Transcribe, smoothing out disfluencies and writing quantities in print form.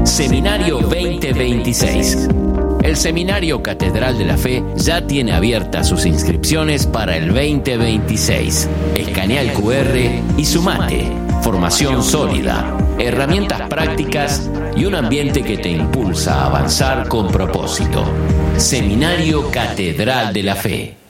Seminario 2026. El Seminario Catedral de la Fe ya tiene abiertas sus inscripciones para el 2026. Escanea el QR y sumate. Formación sólida, herramientas prácticas y un ambiente que te impulsa a avanzar con propósito. Seminario Catedral de la Fe.